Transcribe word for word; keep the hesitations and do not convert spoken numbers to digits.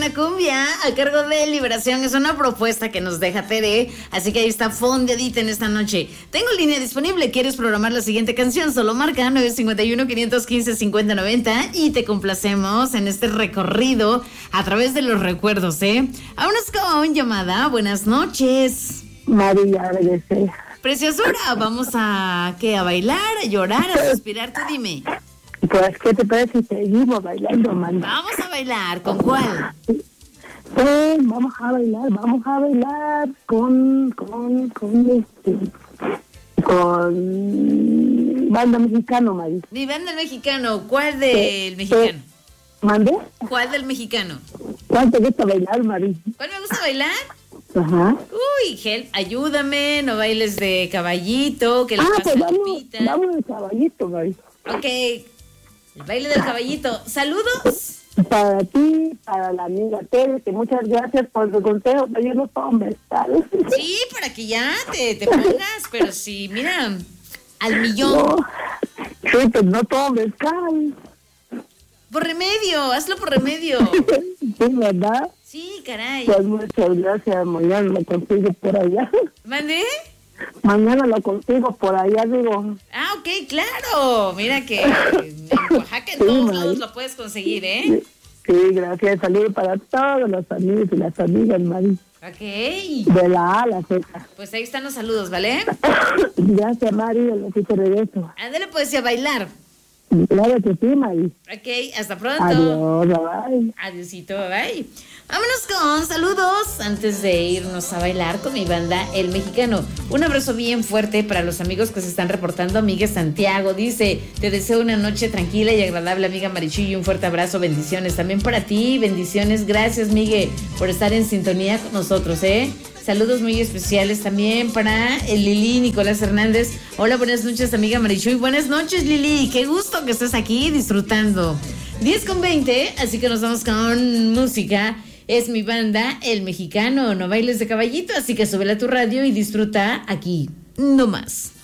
una cumbia a cargo de Liberación. Es una propuesta que nos deja Tere, así que ahí está fondeadita en esta noche. Tengo línea disponible. ¿Quieres programar la siguiente canción? Solo marca nueve cinco uno, cinco uno cinco, cinco cero nueve cero y te complacemos en este recorrido a través de los recuerdos, ¿eh? Vámonos con llamada. Buenas noches. María, regresé. Preciosura, vamos a, ¿qué? A bailar, a llorar, a suspirar, tú dime. Pues, ¿qué te parece si seguimos bailando, Manda? Vamos a bailar, ¿con cuál? Eh, vamos a bailar, vamos a bailar con, con, con este, con banda mexicano, María. Mi banda mexicano, ¿cuál del Eh, mexicano? eh, ¿Mandé? ¿Cuál del mexicano? ¿Cuál te gusta bailar, María? ¿Cuál me gusta bailar? Ajá. Uy, help, ayúdame, no bailes de caballito, que le Ah, pasa pues a vamos, Lupita. vamos de caballito, María. Ok, el baile del caballito. Saludos. Para ti, para la amiga Tere, que muchas gracias por tu consejo, pero yo no puedo mezcal. Sí, para que ya te, te pongas, pero sí, mira, al millón. No, sí, pues no puedo mezcal. Por remedio, hazlo por remedio. Sí, ¿verdad? Sí, caray. Pues muchas gracias, mañana lo consigo por allá. ¿Mande? Mañana lo consigo por allá, digo. Ah, ok, claro. Mira que en Oaxaca en Sí, todos Mari. lados lo puedes conseguir, ¿eh? Sí, gracias. Saludos para todos los amigos y las amigas, Mari. Ok. De la A a la Z. Pues ahí están los saludos, ¿vale? Gracias, Mari, de lo que te regreso. Ándale pues y a bailar. Claro que sí, Mari. Ok, hasta pronto. Adiós, bye. Adiosito, bye. Vámonos con saludos antes de irnos a bailar con mi banda El Mexicano. Un abrazo bien fuerte para los amigos que se están reportando. Amiga Santiago dice, te deseo una noche tranquila y agradable, amiga Marichuy, y un fuerte abrazo, bendiciones. También para ti, bendiciones. Gracias, Migue, por estar en sintonía con nosotros, ¿eh? Saludos muy especiales también para el Lili Nicolás Hernández. Hola, buenas noches, amiga Marichuy. Buenas noches, Lili. Qué gusto que estés aquí disfrutando. diez con veinte, así que nos vamos con música. Es mi banda, El Mexicano. No bailes de caballito, así que súbela a tu radio y disfruta aquí, no más.